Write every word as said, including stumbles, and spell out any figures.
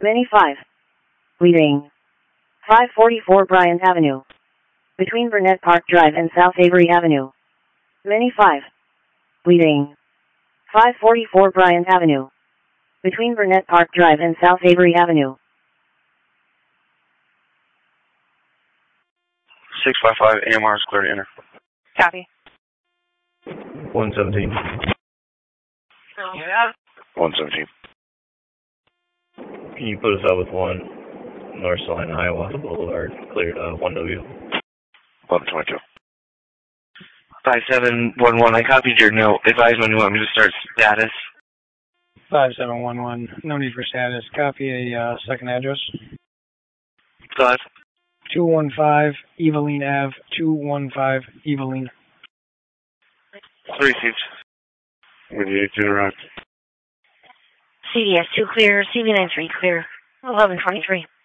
Mini five. Leaving. five forty-four Bryant Avenue. Between Burnett Park Drive and South Avery Avenue. Mini five. Leaving. five forty-four Bryant Avenue. Between Burnett Park Drive and South Avery Avenue. six five five A M R is clear to enter. Copy. one seventeen. Yeah. one seventeen. Can you put us out with one North Salina, Hiawatha Boulevard, cleared uh, one W? eleven twenty-two. five seven one one, I copied your note. Advise when you want me to start status. five seven one one, no need for status. Copy a uh, second address. Five. two one five Eveline Ave, two one five Eveline. Three seats. Mediate to interact. C D S two clear, C V nine three clear, eleven twenty-three.